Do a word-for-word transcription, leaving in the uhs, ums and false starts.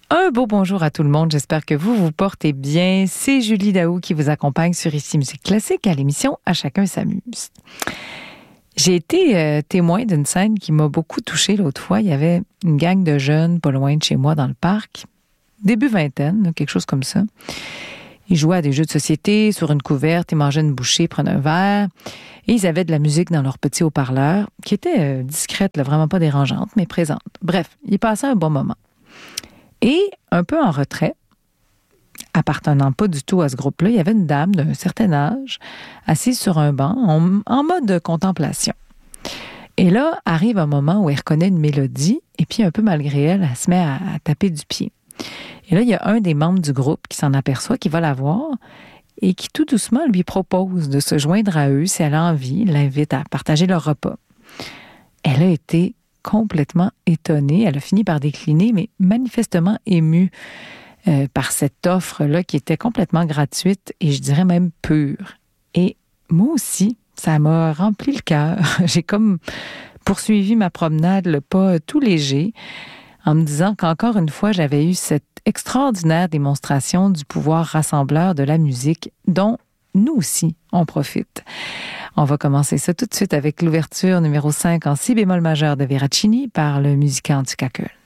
Un beau bonjour à tout le monde. J'espère que vous vous portez bien. C'est Julie Daou qui vous accompagne sur Ici Musique Classique à l'émission À chacun s'amuse. J'ai été euh, témoin d'une scène qui m'a beaucoup touchée l'autre fois. Il y avait une gang de jeunes pas loin de chez moi dans le parc, début vingtaine, quelque chose comme ça. Ils jouaient à des jeux de société sur une couverte, ils mangeaient une bouchée, prenaient un verre et ils avaient de la musique dans leur petit haut-parleur qui était euh, discrète, là, vraiment pas dérangeante, mais présente. Bref, ils passaient un bon moment. Et un peu en retrait, appartenant pas du tout à ce groupe-là, il y avait une dame d'un certain âge, assise sur un banc, en, en mode de contemplation. Et là, arrive un moment où elle reconnaît une mélodie, et puis un peu malgré elle, elle se met à, à taper du pied. Et là, il y a un des membres du groupe qui s'en aperçoit, qui va la voir, et qui tout doucement lui propose de se joindre à eux si elle a envie, l'invite à partager leur repas. Elle a été complètement étonnée. Elle a fini par décliner, mais manifestement émue euh, par cette offre-là qui était complètement gratuite et je dirais même pure. Et moi aussi, ça m'a rempli le cœur. J'ai comme poursuivi ma promenade, le pas tout léger, en me disant qu'encore une fois, j'avais eu cette extraordinaire démonstration du pouvoir rassembleur de la musique dont nous aussi, on profite. On va commencer ça tout de suite avec l'ouverture numéro cinq en si bémol majeur de Veracini par le musicien du Cackle.